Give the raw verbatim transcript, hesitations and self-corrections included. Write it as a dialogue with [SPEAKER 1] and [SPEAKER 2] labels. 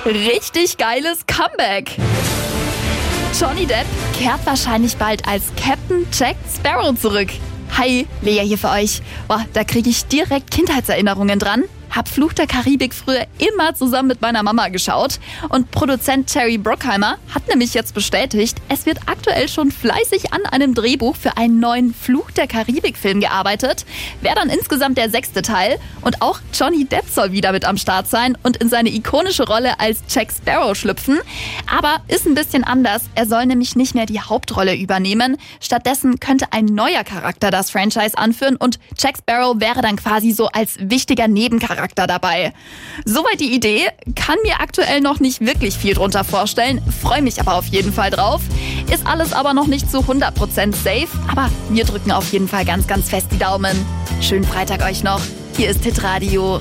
[SPEAKER 1] Richtig geiles Comeback. Johnny Depp kehrt wahrscheinlich bald als Captain Jack Sparrow zurück. Hi, Lea hier für euch. Boah, da kriege ich direkt Kindheitserinnerungen dran. Hab Fluch der Karibik früher immer zusammen mit meiner Mama geschaut. Und Produzent Terry Brockheimer hat nämlich jetzt bestätigt, es wird aktuell schon fleißig an einem Drehbuch für einen neuen Fluch der Karibik-Film gearbeitet. Wäre dann insgesamt der sechste Teil. Und auch Johnny Depp soll wieder mit am Start sein und in seine ikonische Rolle als Jack Sparrow schlüpfen. Aber ist ein bisschen anders. Er soll nämlich nicht mehr die Hauptrolle übernehmen. Stattdessen könnte ein neuer Charakter das Franchise anführen und Jack Sparrow wäre dann quasi so als wichtiger Nebencharakter dabei. Soweit die Idee, kann mir aktuell noch nicht wirklich viel drunter vorstellen, freue mich aber auf jeden Fall drauf. Ist alles aber noch nicht zu hundert Prozent safe, aber wir drücken auf jeden Fall ganz, ganz fest die Daumen. Schönen Freitag euch noch. Hier ist Hitradio.